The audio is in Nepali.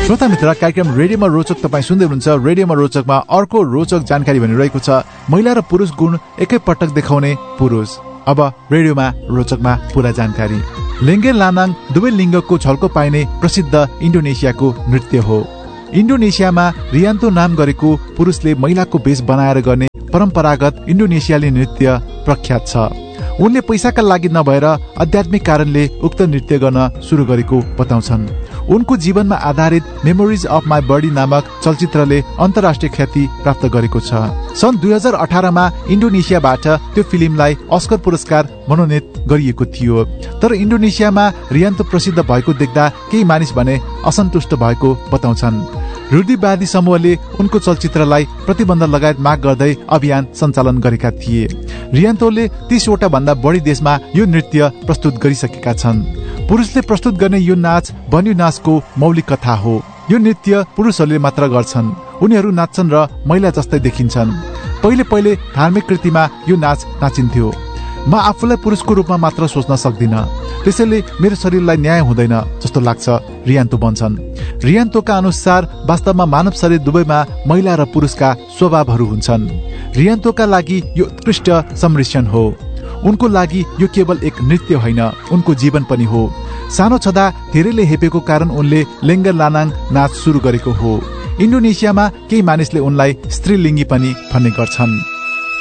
श्रोता मित्र, कार्यक्रम रेडियोमा रोचक तपाईँ सुन्दै हुनुहुन्छ। रेडियोमा रोचकमा अर्को रोचक जानकारी भनिरहेको छ, महिला र पुरुष गुण एकै पटक देखाउने पुरुष। अब रेडियोमा रोचकमा पूरा जानकारी। लेङ्गे लानाङ दुवै लिङ्गको झल्को पाइने प्रसिद्ध इन्डोनेसियाको नृत्य हो। इन्डोनेसियामा रियान्तो नाम गरेको पुरुषले महिलाको वेश बनाएर गर्ने परम्परागत इन्डोनेसियाली नृत्य प्रख्यात छ। उनले पैसाका लागि नभएर आध्यात्मिक कारणले उक्त नृत्य गर्न सुरु गरेको बताउँछन्। उनको जीवनमा आधारित मेमोरिज अफ माई बडी नामक चलचित्रले अन्तर्राष्ट्रिय ख्याति प्राप्त गरेको छ। सन् 2018 मा इन्डोनेसियाबाट त्यो फिल्मलाई अस्कर पुरस्कार मनोनित गरिएको थियो। तर इन्डोनेसियामा रियान्तो प्रसिद्ध भएको देख्दा केही मानिस भने असन्तुष्ट भएको बताउँछन्। रूढिवादी समूहले उनको चलचित्रलाई प्रतिबन्ध लगायत माग गर्दै अभियान सञ्चालन गरेका थिए। रियान्तोले 30 वटा भन्दा बढी देशमा यो नृत्य प्रस्तुत गरिसकेका छन्। पुरुषले प्रस्तुत गर्ने यो नाच बन्यु नाचको मौलिक कथा हो। यो नृत्य पुरुषहरूले मात्र गर्छन्। उनीहरू नाच्छन् र महिला जस्तै देखिन्छन्। पहिले धार्मिक कृतिमा यो नाच नाचिन्थ्यो। म आफूलाई पुरुषको रूपमा मात्र सोच्न सक्दिनँ, त्यसैले मेरो शरीरलाई न्याय हुँदैन जस्तो लाग्छ, रियान्तो भन्छन्। रियान्तोका अनुसार वास्तवमा मानव शरीर दुवैमा महिला र पुरुषका स्वभावहरू हुन्छन्। रियान्तोका लागि यो उत्कृष्ट सम्मिश्रण हो। उनको लागि यो केवल एक नृत्य होइन, उनको जीवन पनि हो। सानो छँदा धेरैले हेपेको कारण उनले लेङ्गे लानाङ नाच सुरु गरेको हो। इन्डोनेसियामा केही मानिसले उनलाई स्त्रीलिङ्गी पनि भन्ने गर्छन्।